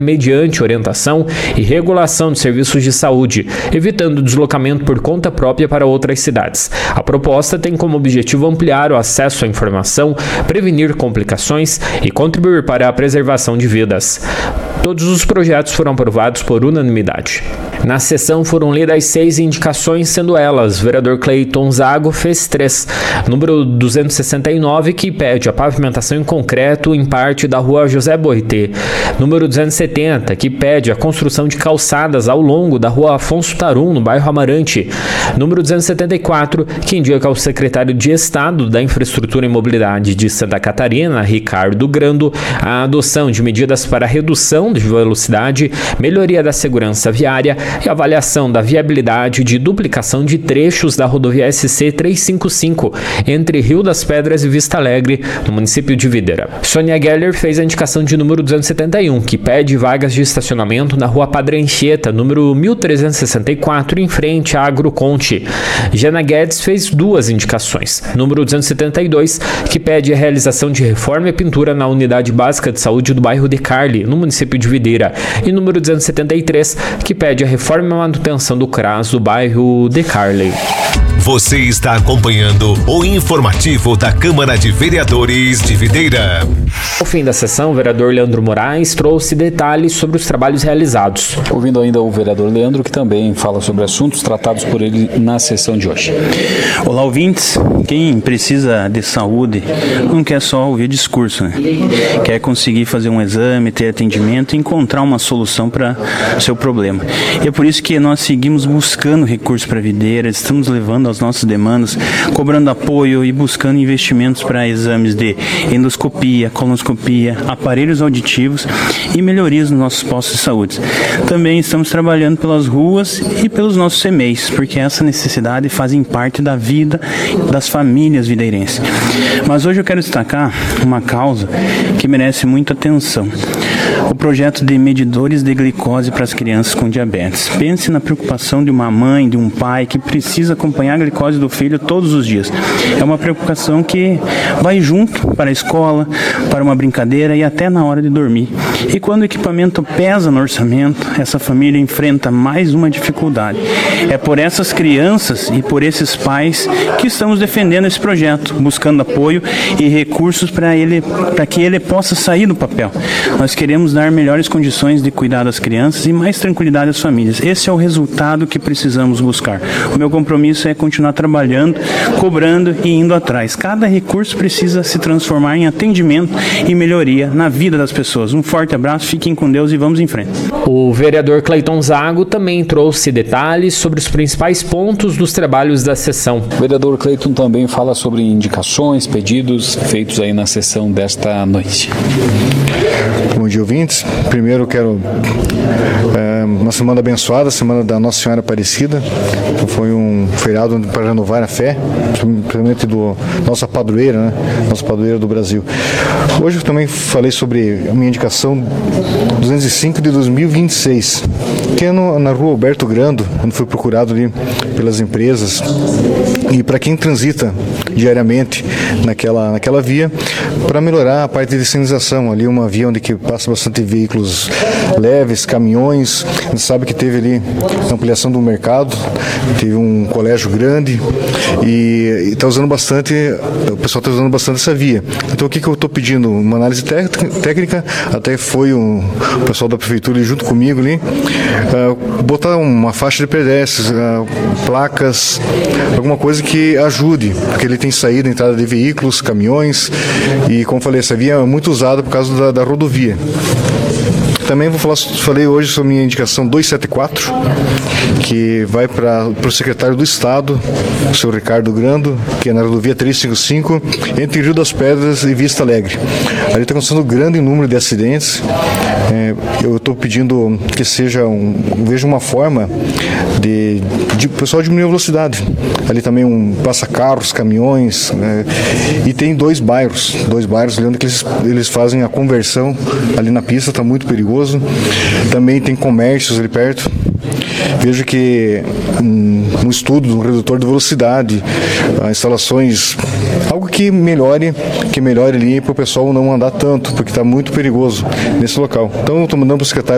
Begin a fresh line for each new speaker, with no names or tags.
mediante orientação e regulação de serviços de saúde, evitando o deslocamento por conta própria para outras cidades. A proposta tem como objetivo ampliar o acesso à informação, prevenir complicações e contribuir para a preservação de vidas. Todos os projetos foram aprovados por unanimidade. Na sessão foram lidas 6 indicações, sendo elas: o vereador Cleiton Zago fez 3. Número 269, que pede a pavimentação em concreto em parte da rua José Boité. Número 270, que pede a construção de calçadas ao longo da rua Afonso Tarum, no bairro Amarante. Número 274, que indica ao secretário de Estado da Infraestrutura e Mobilidade de Santa Catarina, Ricardo Grando, a adoção de medidas para redução de velocidade, melhoria da segurança viária e avaliação da viabilidade de duplicação de trechos da rodovia SC 355 entre Rio das Pedras e Vista Alegre, no município de Videira. Sônia Geller fez a indicação de número 271, que pede vagas de estacionamento na rua Padre Anchieta, número 1364, em frente à Agroconte. Jana Guedes fez 2 indicações. Número 272, que pede a realização de reforma e pintura na unidade básica de saúde do bairro de Carli, no município de Videira. E número 273, que pede a reforma e manutenção do CRAS do bairro de Carli.
Você está acompanhando o informativo da Câmara de Vereadores de Videira.
Ao fim da sessão, o vereador Leandro Moraes trouxe detalhes sobre os trabalhos realizados.
Ouvindo ainda o vereador Leandro, que também fala sobre assuntos tratados por ele na sessão de hoje.
Olá, ouvintes. Quem precisa de saúde não quer só ouvir discurso, né? Quer conseguir fazer um exame, ter atendimento e encontrar uma solução para o seu problema. E é por isso que nós seguimos buscando recursos para Videira, estamos levando as nossas demandas, cobrando apoio e buscando investimentos para exames de endoscopia, colonoscopia, aparelhos auditivos e melhorias nos nossos postos de saúde. Também estamos trabalhando pelas ruas e pelos nossos CMEIs, porque essa necessidade fazem parte da vida das famílias videirenses. Mas hoje eu quero destacar uma causa que merece muita atenção. O projeto de medidores de glicose para as crianças com diabetes. Pense na preocupação de uma mãe, de um pai que precisa acompanhar a glicose do filho todos os dias. É uma preocupação que vai junto para a escola, para uma brincadeira e até na hora de dormir. E quando o equipamento pesa no orçamento, essa família enfrenta mais uma dificuldade. É por essas crianças e por esses pais que estamos defendendo esse projeto, buscando apoio e recursos para que ele possa sair do papel. Nós queremos dar melhores condições de cuidar das crianças e mais tranquilidade às famílias. Esse é o resultado que precisamos buscar. O meu compromisso é continuar trabalhando, cobrando e indo atrás. Cada recurso precisa se transformar em atendimento e melhoria na vida das pessoas. Um forte abraço, fiquem com Deus e vamos em frente.
O vereador Cleiton Zago também trouxe detalhes sobre os principais pontos dos trabalhos da sessão.
O vereador Cleiton também fala sobre indicações, pedidos feitos aí na sessão desta noite.
Bom dia, ouvintes. Primeiro eu quero uma semana abençoada, semana da Nossa Senhora Aparecida. Foi um feriado para renovar a fé, principalmente do nossa padroeira, né? Nossa padroeira do Brasil. Hoje eu também falei sobre a minha indicação 205 de 2026, que é na rua Alberto Grando, onde foi procurado ali pelas empresas e para quem transita diariamente naquela via, para melhorar a parte de sinalização. Ali uma via onde que passa bastante veículos leves, caminhões. A gente sabe que teve ali ampliação do mercado, teve um colégio grande e está usando bastante, o pessoal está usando bastante essa via. Então o que eu estou pedindo? Uma análise técnica, até foi o pessoal da prefeitura junto comigo ali, botar uma faixa de pedestres, placas, alguma coisa que ajude, porque ele tem saída e entrada de veículos, caminhões e, como falei, essa via é muito usada por causa da rodovia. Também falei hoje sobre a minha indicação 274, que vai para o secretário do Estado, o senhor Ricardo Grando, que é na rodovia 355, entre Rio das Pedras e Vista Alegre. Ali está acontecendo um grande número de acidentes. Eu estou pedindo que veja uma forma de o pessoal diminuir a velocidade. Ali também passa carros, caminhões, e tem dois bairros ali onde eles fazem a conversão ali na pista, está muito perigoso. Também tem comércios ali perto. Vejo que um estudo do redutor de velocidade, instalações, algo que melhore ali para o pessoal não andar tanto, porque está muito perigoso nesse local. Então eu estou mandando para o secretário